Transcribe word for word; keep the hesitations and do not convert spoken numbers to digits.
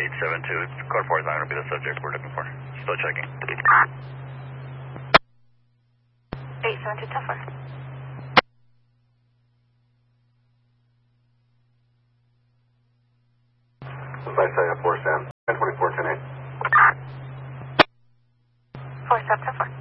eight seven two. Code four is not going to be the subject we're looking for. Still checking. eight seven two, ten four. By Saya four Sam, ten twenty-four ten eight. four Sam, ten four.